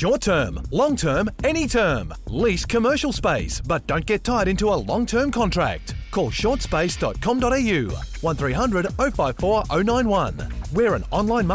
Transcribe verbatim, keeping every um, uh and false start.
Short term, long term, any term. Lease commercial space, but don't get tied into a long-term contract. Call short space dot com dot a u one three hundred oh five four oh nine one. We're an online